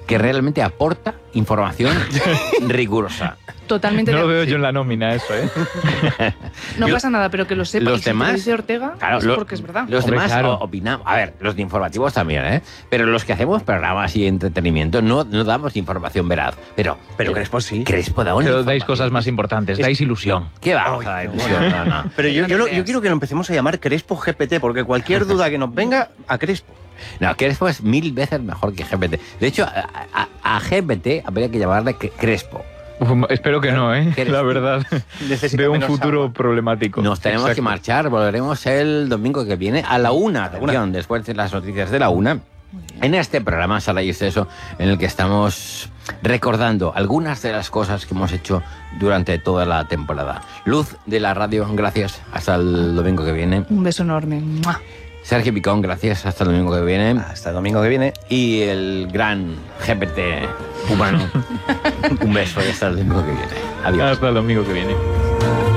que realmente aporta información rigurosa. Totalmente. No lo veo yo en la nómina eso, ¿eh? No pasa nada, pero que lo sepa. Los Y si demás, te lo dice Ortega, claro, es porque es verdad. Los Hombre, demás claro. opinamos. A ver, los de informativos también, ¿eh? Pero los que hacemos programas y entretenimiento no damos información veraz. Pero Crespo sí. Crespo da una Pero dais información. cosas más importantes, dais ilusión. ¿Qué vamos a dar ilusión? No. Pero yo quiero que lo empecemos a llamar Crespo GPT, porque cualquier duda que nos venga, a Crespo. No, Crespo es 1000 veces mejor que GPT. De hecho, a GPT habría que llamarle Crespo. Espero que no, ¿eh? ¿Qué eres? La verdad. Necesita Veo un menos futuro agua. problemático. Nos tenemos Exacto. que marchar, volveremos el domingo que viene a la 1, atención, después de las noticias de la 1. En este programa Sala y Exceso, en el que estamos recordando algunas de las cosas que hemos hecho durante toda la temporada. Luz de la radio, gracias. Hasta el domingo que viene. Un beso enorme. ¡Mua! Sergio Picón, gracias. Hasta el domingo que viene. Hasta el domingo que viene. Y el gran GPT humano. Un beso y hasta el domingo que viene. Adiós. Hasta el domingo que viene.